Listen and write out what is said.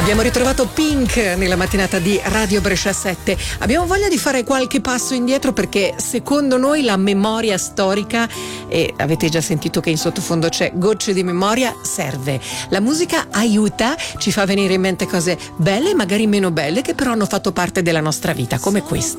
Abbiamo ritrovato Pink nella mattinata di Radio Brescia 7. Abbiamo voglia di fare qualche passo indietro perché secondo noi la memoria storica, e avete già sentito che in sottofondo c'è Gocce di memoria, serve. La musica aiuta, ci fa venire in mente cose belle e magari meno belle che però hanno fatto parte della nostra vita, come questa.